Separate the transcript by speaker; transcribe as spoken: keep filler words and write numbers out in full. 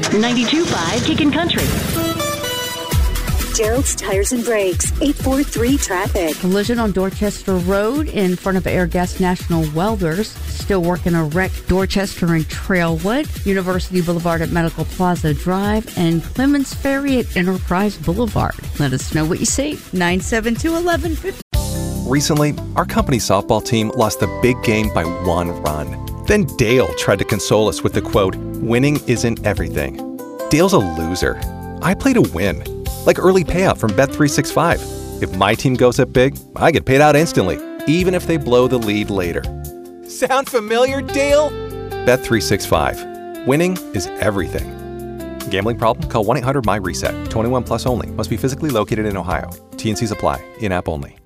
Speaker 1: ninety-two point five Kickin' Country.
Speaker 2: Gerald's Tires and Brakes, eight four three traffic.
Speaker 3: Collision on Dorchester Road in front of Airgas National Welders. Still working a wreck Dorchester and Trailwood. University Boulevard at Medical Plaza Drive. And Clemens Ferry at Enterprise Boulevard. Let us know what you see. nine seven two, one one five zero.
Speaker 4: Recently, our company softball team lost a big game by one run. Then Dale tried to console us with the quote, "Winning isn't everything." Dale's a loser. I play to win. Like early payout from Bet three sixty-five. If my team goes up big, I get paid out instantly, even if they blow the lead later. Sound familiar, Dale? Bet three sixty-five. Winning is everything. Gambling problem? Call one eight hundred M Y RESET. twenty-one plus only. Must be physically located in Ohio. T N Cs apply. In-app only.